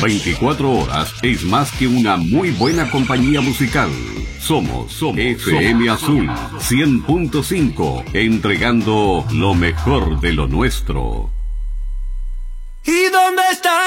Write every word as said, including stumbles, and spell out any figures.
veinticuatro horas es más que una muy buena compañía musical. Somos, somos F M Azul cien punto cinco, entregando lo mejor de lo nuestro. ¿Y dónde está?